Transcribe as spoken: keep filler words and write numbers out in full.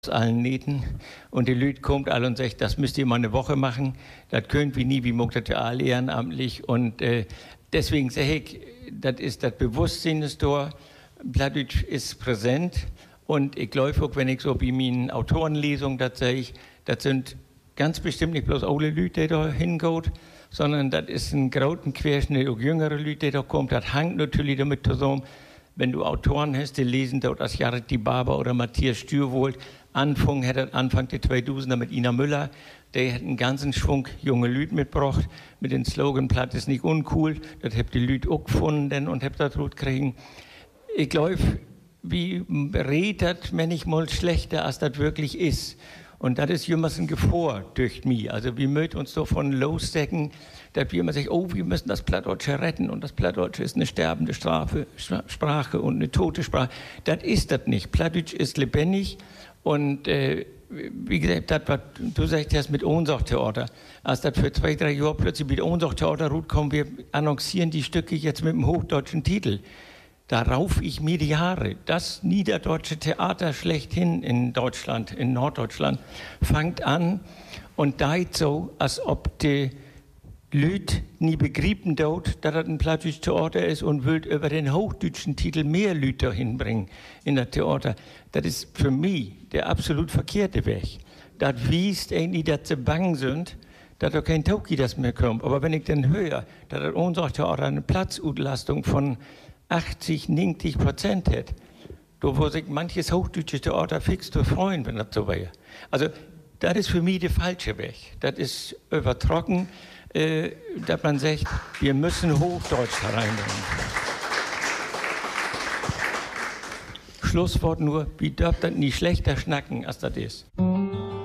allen Nähten und die Leute kommt alle und sagt, das müsst ihr mal eine Woche machen, das könnt wie nie, wie muckt das ja alle ehrenamtlich und äh, deswegen sage ich, das ist das Bewusstsein ist da, Plattdeutsch ist präsent und ich glaube auch, wenn ich so wie meinen Autorenlesungen, das sage ich, das sind ganz bestimmt nicht bloß alle Leute, die da hingehen, sondern das ist ein großen Querschnitt, auch jüngere Leute, die da kommen, das hängt natürlich damit zusammen. Wenn du Autoren hast, die lesen dort als Jared die Barber oder Matthias Stürwold, Anfang hat er Anfang der zweitausender mit Ina Müller, der hat einen ganzen Schwung junge Leute mitgebracht, mit dem Slogan, Platt ist nicht uncool, das habt die Leute auch gefunden und habt das gut kriegen. Ich glaube, wie redet manchmal schlechter, als das wirklich ist. Und das ist immer ein Gefahr durch mich. Also wir möchten uns davon losdecken, dass wir immer sagen, oh, wir müssen das Plattdeutsche retten und das Plattdeutsche ist eine sterbende Strafe, Sprache und eine tote Sprache. Das ist das nicht. Plattdeutsch ist lebendig und äh, wie gesagt, das, was du sagst, das mit Ohnsorgtheater. Als das für zwei, drei Jahre plötzlich mit Ohnsorgtheater ruht, kommen wir annoncieren die Stücke jetzt mit dem hochdeutschen Titel. Da rauf ich mir die Haare. Das niederdeutsche Theater schlechthin in Deutschland, in Norddeutschland, fängt an und deit so, als ob die Leute nie begrieben dort, dass das ein plattdeutsches Theater ist und will über den hochdeutschen Titel mehr Leute dahin bringen in das Theater. Das ist für mich der absolut verkehrte Weg. Das wiest eigentlich, dass sie bang sind, dass da kein Tauki das mehr kommt. Aber wenn ich dann höre, dass das unser Theater eine Platzutlastung von achtzig, neunzig Prozent hat, da wo sich manches hochdeutsche Theater fix zu freuen, wenn das so wäre. Also, das ist für mich der falsche Weg. Das ist übertrocken, äh, dass man sagt, wir müssen Hochdeutsch hereinbringen. Schlusswort nur, wie darf das nicht schlechter schnacken, als das ist.